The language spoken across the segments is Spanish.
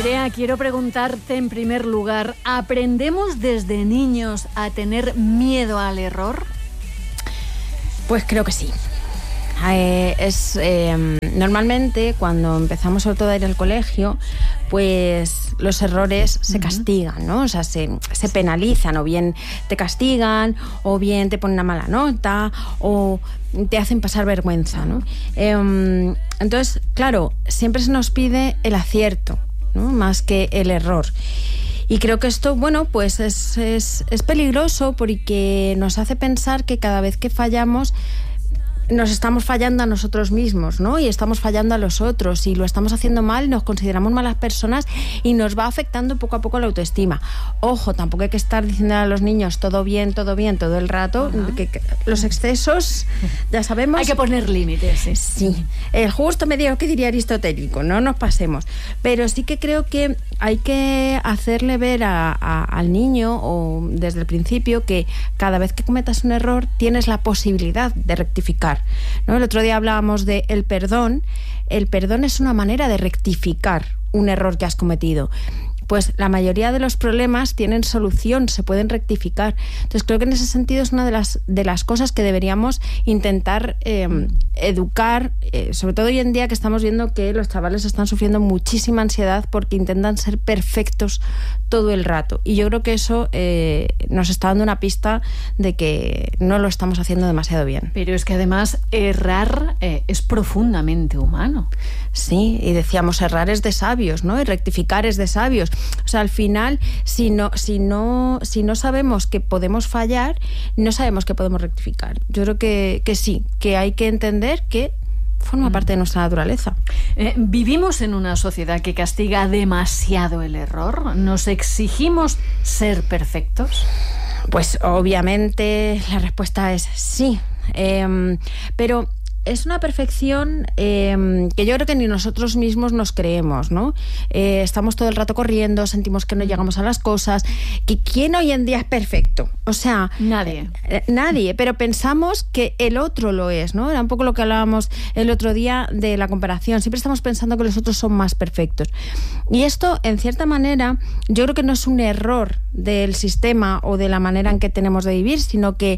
Nerea, quiero preguntarte en primer lugar, ¿aprendemos desde niños a tener miedo al error? Pues creo que sí. Normalmente cuando empezamos sobre todo a ir al colegio, pues los errores se castigan, ¿no? O sea, se penalizan, o bien te castigan, o bien te ponen una mala nota, o te hacen pasar vergüenza, ¿no? Entonces, claro, siempre se nos pide el acierto, ¿no? Más que el error. Y creo que esto, bueno, pues es peligroso porque nos hace pensar que cada vez que fallamos nos estamos fallando a nosotros mismos, ¿no? Y estamos fallando a los otros y lo estamos haciendo mal, nos consideramos malas personas y nos va afectando poco a poco la autoestima. Ojo, tampoco hay que estar diciendo a los niños todo bien, todo el rato. Que los excesos, ya sabemos. Hay que poner límites. Sí. El justo medio, que diría Aristotélico, no nos pasemos. Pero sí que creo que hay que hacerle ver al niño, o desde el principio, que cada vez que cometas un error tienes la posibilidad de rectificar, ¿no? El otro día hablábamos de el perdón. El perdón es una manera de rectificar un error que has cometido. Pues la mayoría de los problemas tienen solución, se pueden rectificar. Entonces creo que en ese sentido es una de las cosas que deberíamos intentar educar, sobre todo hoy en día que estamos viendo que los chavales están sufriendo muchísima ansiedad porque intentan ser perfectos todo el rato. Y yo creo que eso nos está dando una pista de que no lo estamos haciendo demasiado bien. Pero es que además errar es profundamente humano. Sí, y decíamos errar es de sabios, ¿no? Y rectificar es de sabios. O sea, al final, si no sabemos que podemos fallar, no sabemos que podemos rectificar. Yo creo que sí, que hay que entender que forma parte de nuestra naturaleza. ¿Vivimos en una sociedad que castiga demasiado el error? ¿Nos exigimos ser perfectos? Pues obviamente la respuesta es sí. Pero es una perfección que yo creo que ni nosotros mismos nos creemos, ¿no? Estamos todo el rato corriendo, sentimos que no llegamos a las cosas. ¿Quién hoy en día es perfecto? O sea, nadie, pero pensamos que el otro lo es, ¿no? Era un poco lo que hablábamos el otro día de la comparación. Siempre estamos pensando que los otros son más perfectos. Y esto, en cierta manera, yo creo que no es un error del sistema o de la manera en que tenemos de vivir, sino que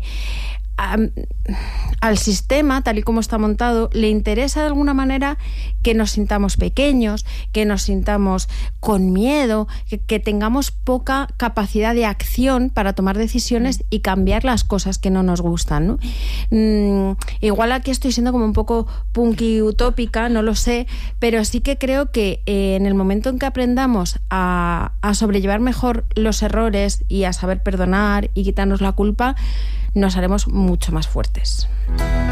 al sistema, tal y como está montado, le interesa de alguna manera que nos sintamos pequeños, que nos sintamos con miedo, que tengamos poca capacidad de acción para tomar decisiones y cambiar las cosas que no nos gustan, ¿no? Igual aquí estoy siendo como un poco punky utópica, no lo sé, pero sí que creo que en el momento en que aprendamos a sobrellevar mejor los errores y a saber perdonar y quitarnos la culpa, nos haremos mucho más fuertes.